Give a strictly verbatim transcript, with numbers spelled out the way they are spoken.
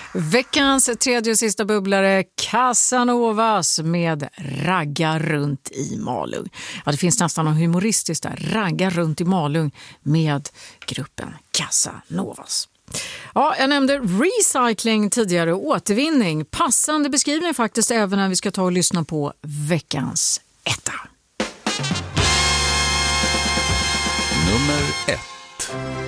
Veckans tredje och sista bubblare, Casanovas med Ragga runt i Malung. Ja, det finns nästan något humoristiskt där. Ragga runt i Malung med gruppen Casanovas. Ja, jag nämnde recycling tidigare, återvinning. Passande beskrivning faktiskt även när vi ska ta och lyssna på veckans etta. Nummer ett.